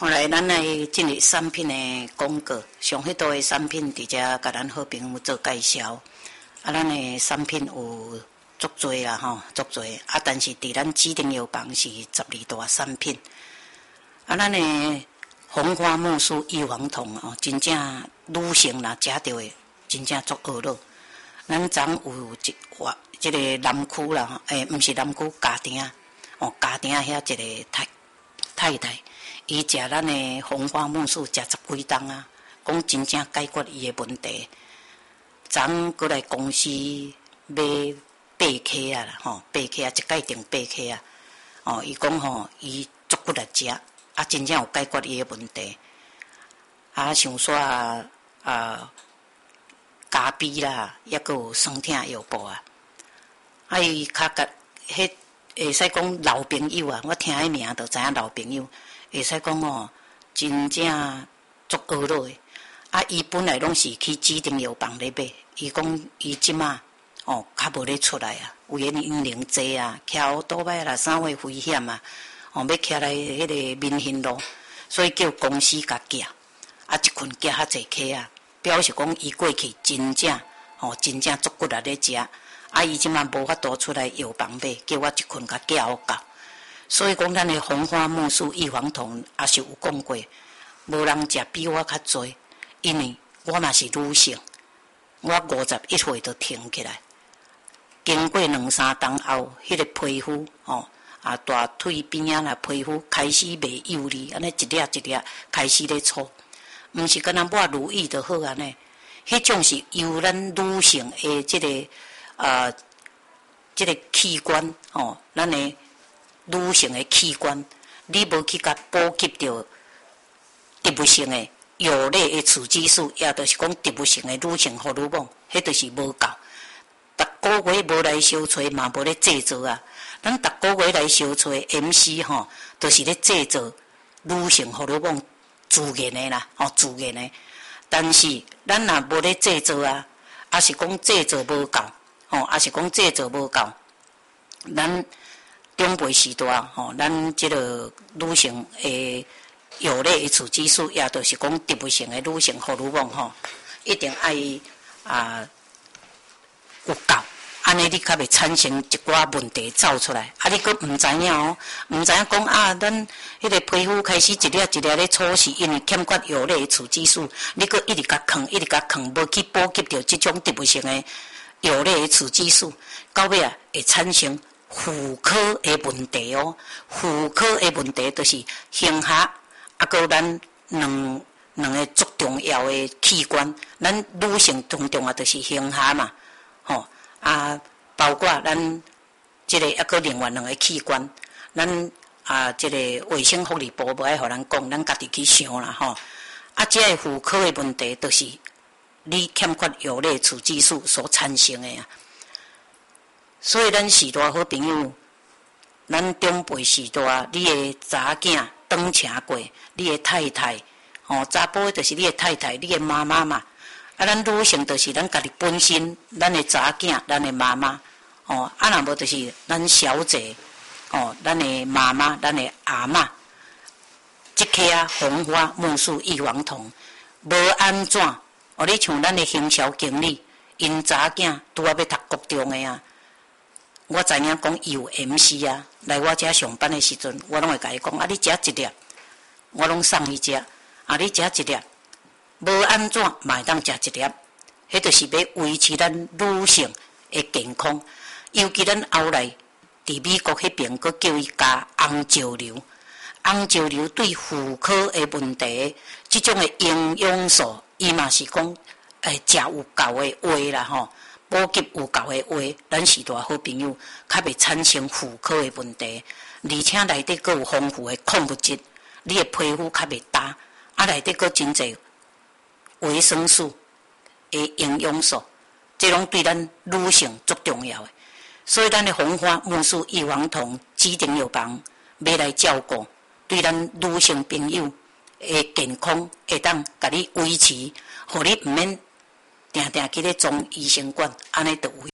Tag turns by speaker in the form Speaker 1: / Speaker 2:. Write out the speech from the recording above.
Speaker 1: 后来，咱来进入产品的广告，上许多的产品伫遮甲咱好朋友做介绍。咱的产品有足多啦吼，足多。但是伫咱指定药房是12大产品。咱的红花木梳异黄酮真正女性若食着的，真正足恶乐。咱昨有即个南区啦，毋是南区家庭家庭遐一个太太。伊食咱的红花木梳食10几档啊，讲真正解决伊的问题。昨过来公司买8克啊啦，8克啊，一概定8克啊。伊讲伊足骨力食，真正有解决伊的问题。像煞咖啡啦，抑阁有酸痛腰部啊。伊较甲迄会使讲老朋友啊，我听迄名就知影老朋友。会使讲真正足恶乐的。伊本来拢是去指定药房咧买，伊讲伊即马较无咧出来啊，有因能济啊，骑乌多摆啦，啥话危险啊，要骑来迄个民行路，所以叫公司甲寄，一群寄较济客啊，表示讲伊过去真正真正足骨力咧食，伊即马无法度出来药房买，叫我一群甲寄互到。所以讲，咱的红花木梳异黄酮也是有讲过，无人食比我较多，因为我嘛是女性，我51岁就停起来，经过2-3冬后，迄个皮肤大腿边仔啦，皮肤开始袂幼利，安尼一粒一粒开始咧粗，毋是敢若抹乳液就好安尼，迄种是由咱女性的即个器官咱的。女性的器官，你无去甲补给着植物性的药类的雌激素，也就是讲植物性的女性荷尔蒙，迄就是无够。逐个月无来烧找，嘛无咧制作啊。咱逐个月来烧找 MC 就是咧制作女性荷尔蒙自然的啦，自然的。但是咱若无咧制作啊，也是讲制作无够，也是讲制作无够，咱。中辈时代咱即个女性的药类的雌激素，也就是讲植物性的女性荷尔蒙一定爱有够，安尼你较袂产生一寡问题走出来。你佫毋知影毋知影讲咱迄个皮肤开始一粒一粒咧粗，是因为欠缺药类的雌激素，你佫一直甲囥，一直甲囥，无去补给着即种植物性的药类的雌激素，到尾会产生。妇科的问题妇科的问题就是胸下，搁咱两个足重要的器官，咱女性最重要就是胸下嘛，包括咱即个搁另外两个器官，咱即个卫生福利部无爱互咱讲，咱家己去想啦即个妇科的问题，就是你欠缺药类雌激素所产生的啊。所以咱时代好朋友，咱长辈时代，你的查囝长车过，你的太太，查甫就是你的太太，你的妈妈嘛。咱女性就是咱家己本身，咱的查囝，咱的妈妈，若无就是咱小姐，咱的妈妈，咱的阿嬷。即颗红花木梳异黄酮，无安怎？你像咱的行销经理，因查囝拄要读国中的啊。我知影讲伊有 MC 啊，来我遮上班的时阵，我拢会甲伊讲你食一粒，我拢送伊食。你食一粒，无安怎嘛会当食一粒？迄就是要维持咱女性的健康，尤其咱后来伫美国迄边，佫叫伊加红石榴。红石榴对妇科的问题，即种的营养素，伊嘛是讲食有够的话啦补给有够的话，咱时代好朋友较袂产生妇科的问题，而且内底佫有丰富的矿物质，你的皮肤较袂干，内底佫真侪维生素的营养素，这拢对咱女性足重要的。所以咱的红花木梳异黄酮指定药房要来照顾，对咱女性朋友的健康会当甲你维持，互你毋免定定去咧装医生馆，安尼就有。